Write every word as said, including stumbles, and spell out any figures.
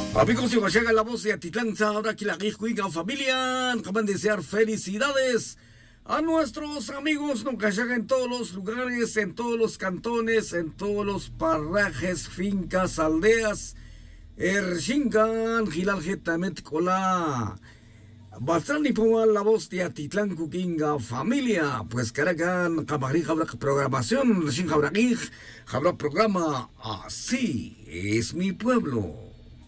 Amigos, y llega la voz de Atitlán, ahora aquí la Guijuiga familia. Acaban de desear felicidades a nuestros amigos, nunca llega en todos los lugares, en todos los cantones, en todos los parajes, fincas, aldeas. Ershingan, Gilalgetamet Cola. Bastante por la voz de Atitlán Cuquinga familia. Pues Caracan, Camarí, habrá programación, Shin habrá habrá programa. Así es mi pueblo.